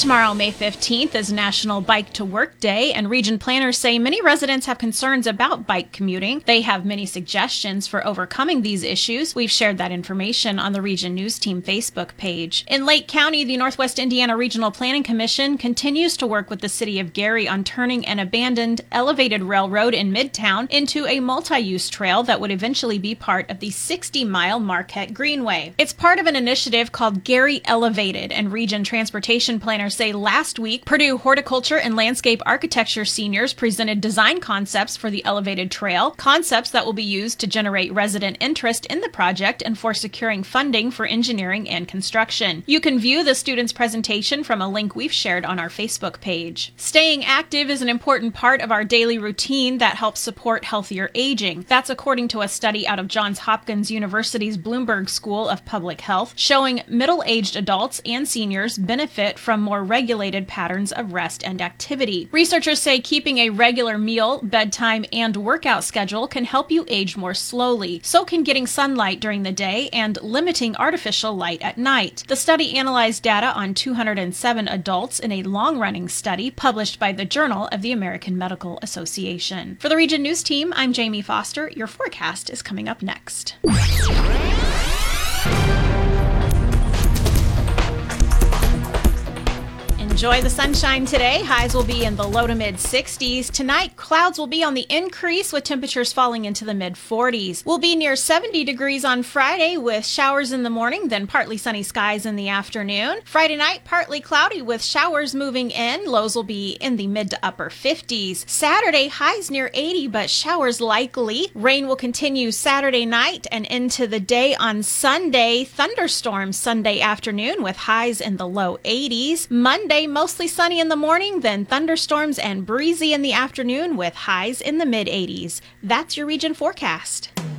Tomorrow, May 15th, is National Bike to Work Day, and region planners say many residents have concerns about bike commuting. They have many suggestions for overcoming these issues. We've shared that information on the Region News Team Facebook page. In Lake County, the Northwest Indiana Regional Planning Commission continues to work with the city of Gary on turning an abandoned elevated railroad in Midtown into a multi-use trail that would eventually be part of the 60-mile Marquette Greenway. It's part of an initiative called Gary Elevated, and region transportation planners say last week, Purdue Horticulture and Landscape Architecture seniors presented design concepts for the elevated trail, concepts that will be used to generate resident interest in the project and for securing funding for engineering and construction. You can view the students' presentation from a link we've shared on our Facebook page. Staying active is an important part of our daily routine that helps support healthier aging. That's according to a study out of Johns Hopkins University's Bloomberg School of Public Health, showing middle-aged adults and seniors benefit from more regulated patterns of rest and activity. Researchers say keeping a regular meal, bedtime, and workout schedule can help you age more slowly. So can getting sunlight during the day and limiting artificial light at night. The study analyzed data on 207 adults in a long-running study published by the Journal of the American Medical Association. For the Region News Team, I'm Jamie Foster. Your forecast is coming up next. Enjoy the sunshine today. Highs will be in the low to mid 60s. Tonight, clouds will be on the increase with temperatures falling into the mid 40s. We'll be near 70 degrees on Friday with showers in the morning, then partly sunny skies in the afternoon. Friday night, partly cloudy with showers moving in. Lows will be in the mid to upper 50s. Saturday, highs near 80, but showers likely. Rain will continue Saturday night and into the day on Sunday. Thunderstorms Sunday afternoon with highs in the low 80s. Monday, mostly sunny in the morning, then thunderstorms and breezy in the afternoon with highs in the mid 80s. That's your region forecast.